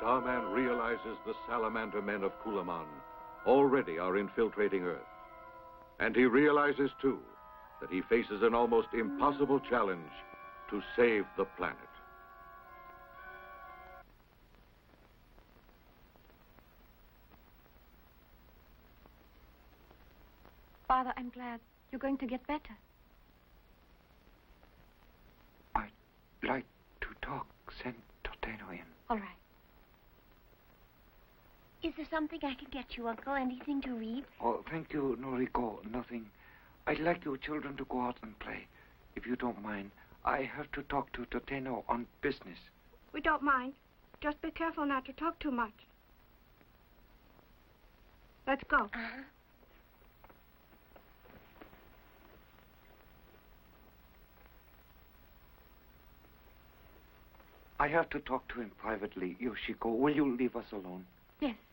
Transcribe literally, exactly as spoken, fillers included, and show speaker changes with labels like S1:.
S1: Starman realizes the salamander men of Kulaman already are infiltrating Earth. And he realizes, too, that he faces an almost impossible challenge to save the planet.
S2: Father, I'm glad. You're going to get better.
S3: I'd like to talk. Send Toteno in.
S2: All right.
S4: Is there something I can get you, Uncle? Anything to read?
S3: Oh, thank you, Noriko. Nothing. I'd like you children to go out and play. If you don't mind, I have to talk to Toteno on business.
S5: We don't mind. Just be careful not to talk too much. Let's go.
S4: Uh-huh.
S3: I have to talk to him privately. Yoshiko, will you leave us alone?
S2: Yes.